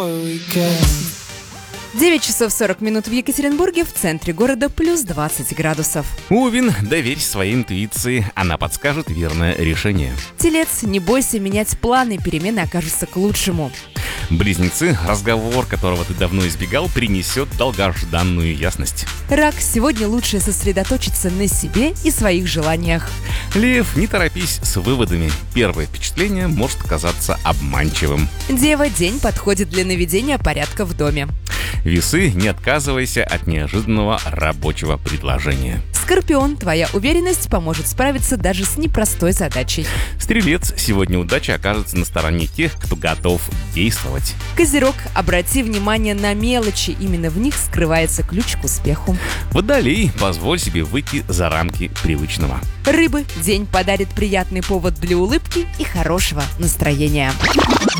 9 часов 40 минут в Екатеринбурге, в центре города плюс 20 градусов. Овен, доверь своей интуиции, она подскажет верное решение. Телец, не бойся менять планы, перемены окажутся к лучшему. Близнецы, разговор, которого ты давно избегал, принесет долгожданную ясность. Рак, сегодня лучше сосредоточиться на себе и своих желаниях. Лев, не торопись с выводами. Первое впечатление может казаться обманчивым. Дева, день подходит для наведения порядка в доме. Весы, не отказывайся от неожиданного рабочего предложения. Скорпион, твоя уверенность поможет справиться даже с непростой задачей. Стрелец, сегодня удача окажется на стороне тех, кто готов действовать. Козерог, обрати внимание на мелочи, именно в них скрывается ключ к успеху. Водолей, позволь себе выйти за рамки привычного. Рыбы, день подарит приятный повод для улыбки и хорошего настроения.